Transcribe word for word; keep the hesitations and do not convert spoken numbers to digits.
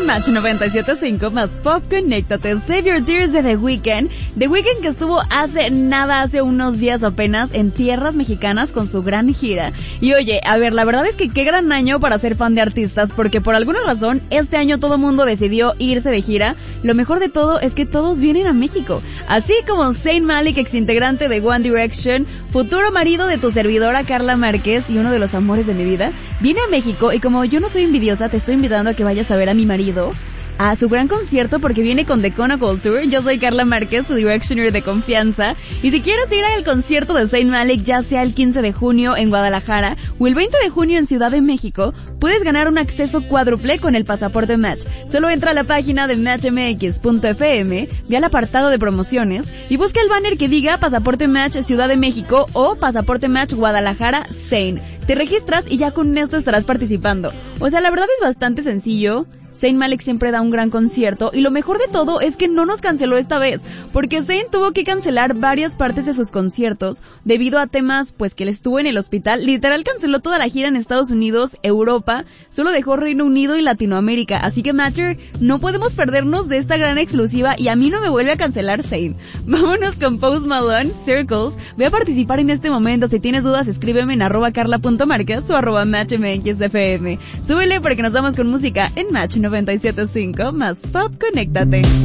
Match noventa y siete punto cinco más Pop, conéctate. Save Your Tears de The Weeknd. The Weeknd que estuvo hace nada, hace unos días apenas en tierras mexicanas con su gran gira. Y oye, a ver, la verdad es que qué gran año para ser fan de artistas, porque por alguna razón este año todo mundo decidió irse de gira. Lo mejor de todo es que todos vienen a México. Así como Zayn Malik, exintegrante de One Direction, futuro marido de tu servidora Carla Márquez y uno de los amores de mi vida, viene a México y como yo no soy envidiosa, te estoy invitando a que vayas a ver a mi marido a su gran concierto porque viene con The Conacle Tour. Yo soy Carla Márquez, tu Directioner de confianza, y si quieres ir al concierto de Zayn Malik, ya sea el quince de junio en Guadalajara o el veinte de junio en Ciudad de México, puedes ganar un acceso cuádruple con el pasaporte Match. Solo entra a la página de match m x punto f m, ve al apartado de promociones y busca el banner que diga Pasaporte Match Ciudad de México o Pasaporte Match Guadalajara Zayn. Te registras y ya con esto estarás participando. O sea, la verdad es bastante sencillo. Zayn Malik siempre da un gran concierto y lo mejor de todo es que no nos canceló esta vez, porque Zayn tuvo que cancelar varias partes de sus conciertos debido a temas pues que él estuvo en el hospital. Literal canceló toda la gira en Estados Unidos, Europa, solo dejó Reino Unido y Latinoamérica, así que Matcher, no podemos perdernos de esta gran exclusiva y a mí no me vuelve a cancelar Zayn. Vámonos con Post Malone, Circles. Voy a participar en este momento, si tienes dudas escríbeme en arroba carla punto marquez o arroba matchmxfm. Súbele porque nos vamos con música en Match noventa y siete punto cinco más Pop, conéctate.